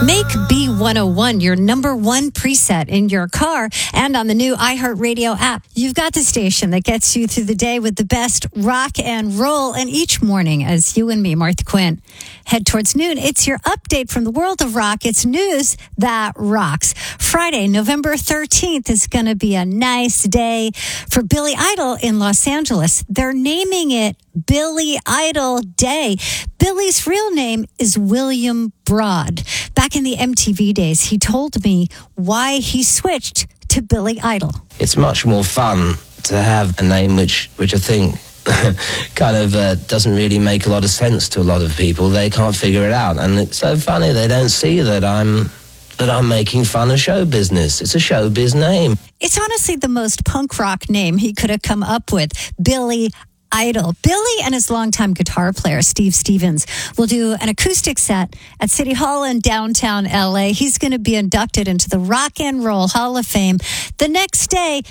Make B101 your number one preset in your car and on the new iHeartRadio app. You've got the station that gets you through the day with the best rock and roll. And each morning, as you and me, Martha Quinn, head towards noon, it's your update from the world of rock. It's news that rocks. Friday, November 13th is going to be a nice day for Billy Idol in Los Angeles. They're naming it Billy Idol Day. Billy's real name is William Broad. Back in the MTV days, he told me why he switched to Billy Idol. It's much more fun to have a name which I think kind of doesn't really make a lot of sense to a lot of people. They can't figure it out. And it's so funny, they don't see that I'm making fun of show business. It's a showbiz name. It's honestly the most punk rock name he could have come up with, Billy Idol. Billy and his longtime guitar player, Steve Stevens, will do an acoustic set at City Hall in downtown LA. He's going to be inducted into the Rock and Roll Hall of Fame. The next day,